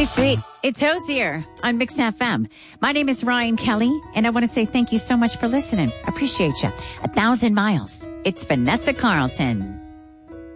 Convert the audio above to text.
Too sweet. It's Hosier on Mix FM. My name is Ryan Kelly, and I want to say thank you so much for listening. Appreciate you. 1,000 miles. It's Vanessa Carlton.